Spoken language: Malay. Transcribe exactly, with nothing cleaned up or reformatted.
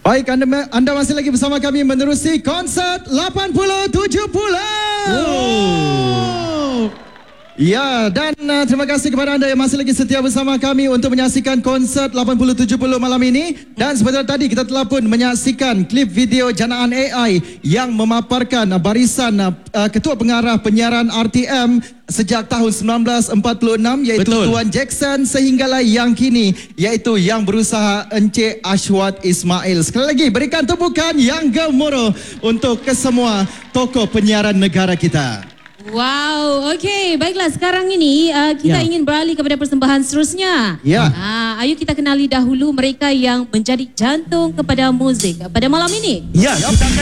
Baik, anda, anda masih lagi bersama kami menerusi konsert lapan puluh tujuh puluh. Oh. Ya, dan uh, terima kasih kepada anda yang masih lagi setia bersama kami untuk menyaksikan konsert lapan puluh tujuh puluh malam ini. Dan sebentar tadi kita telah pun menyaksikan klip video janaan A I yang memaparkan uh, barisan uh, uh, Ketua Pengarah Penyiaran R T M sejak tahun sembilan belas empat puluh enam, iaitu Betul. Tuan Jackson, sehinggalah yang kini iaitu yang berusaha Encik Ashwat Ismail. Sekali lagi berikan tepukan yang gemuruh untuk kesemua tokoh penyiaran negara kita. Wow, okey. Baiklah, sekarang ini uh, kita ya. ingin beralih kepada persembahan seterusnya. Ya. Uh, ayo kita kenali dahulu mereka yang menjadi jantung kepada muzik pada malam ini. Ya.